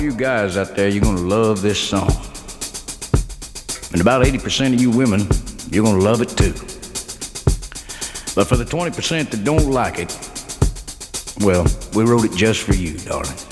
You guys out there, you're gonna love this song. And about 80% of you women, you're gonna love it too. But for the 20% that don't like it, well, we wrote it just for you, darling.